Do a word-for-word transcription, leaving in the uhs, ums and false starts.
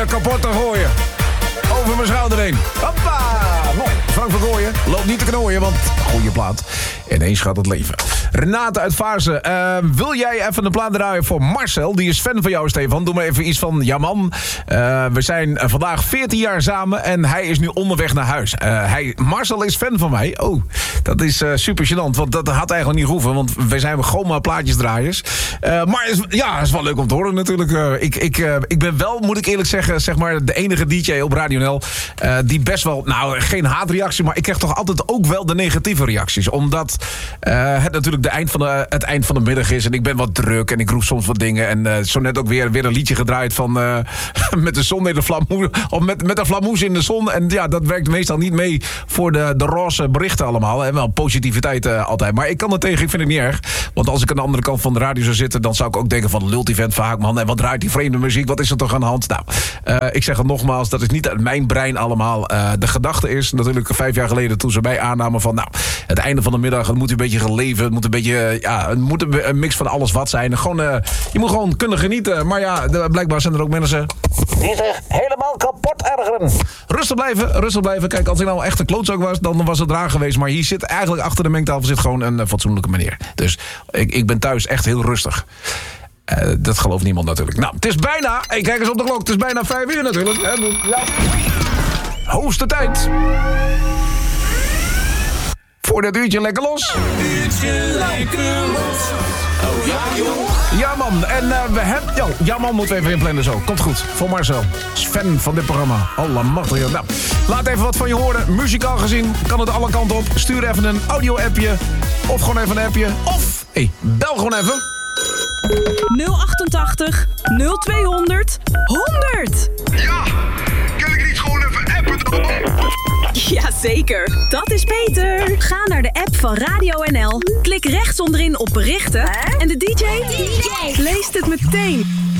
kapot te gooien. Over mijn schouder heen. Hoppa! Mooi. Frank van Gooien loopt niet te knooien, want goede plaat. Ineens gaat het leven. Renate uit Vaarsen. Uh, wil jij even een plaat draaien voor Marcel? Die is fan van jou, Stefan. Doe maar even iets van... Ja man, uh, we zijn uh, vandaag veertien jaar samen en hij is nu onderweg naar huis. Uh, hij, Marcel is fan van mij. Oh, dat is uh, super gênant, want dat had eigenlijk niet hoeven. Want wij zijn gewoon maar plaatjesdraaiers. Uh, maar is, ja, het is wel leuk om te horen natuurlijk. Uh, ik, ik, uh, ik ben wel, moet ik eerlijk zeggen, zeg maar de enige D J op Radio N L... Uh, die best wel, nou geen haatreactie, maar ik krijg toch altijd ook wel de negatieve reacties. Omdat uh, het natuurlijk de eind van de, het eind van de middag is en ik ben wat druk en ik roep soms wat dingen. En uh, zo net ook weer, weer een liedje gedraaid van uh, met de zon in de flamoes, of met, met een flamoes in de zon. En ja, dat werkt meestal niet mee voor de, de roze berichten allemaal. En wel positiviteit uh, altijd. Maar ik kan er tegen, ik vind het niet erg. Want als ik aan de andere kant van de radio zou zitten, dan zou ik ook denken van lult die vent vaak man. En wat draait die vreemde muziek? Wat is er toch aan de hand? Nou, uh, ik zeg het nogmaals, dat is niet uit mijn brein allemaal. Uh, de gedachte is natuurlijk vijf jaar geleden toen ze mij aannamen van nou, het einde van de middag, het moet een beetje geleven, het moet een beetje, ja, het moet een mix van alles wat zijn. Gewoon, uh, je moet gewoon kunnen genieten. Maar ja, de, blijkbaar zijn er ook mensen die zich helemaal kapot ergeren. Rustig blijven, rustig blijven. Kijk, als ik nou echt een klootzak was, dan was het raar geweest. Maar hier zit eigenlijk achter de mengtafel zit gewoon een uh, fatsoenlijke meneer. Dus ik, ik ben thuis echt heel rustig. Uh, dat gelooft niemand natuurlijk. Nou, het is bijna, hey, kijk eens op de klok, het is bijna vijf uur natuurlijk. Ja. Hoogste tijd. Voor dat uurtje lekker los. Uurtje lekker los. Oh ja, joh. Ja man, en uh, we hebben... Ja, ja man, moeten we even inplannen zo. Komt goed, voor Marcel. Is fan van dit programma. Allemachtig. Nou, laat even wat van je horen. Muzikaal gezien kan het alle kanten op. Stuur even een audio-appje. Of gewoon even een appje. Of, hé, hey, bel gewoon even. nul achtentachtig nul tweehonderd honderd. Ja, kan ik niet gewoon even appen dan? Jazeker, dat is Peter. Ga naar de app van Radio N L, klik rechts onderin op berichten en de D J, D J leest het meteen.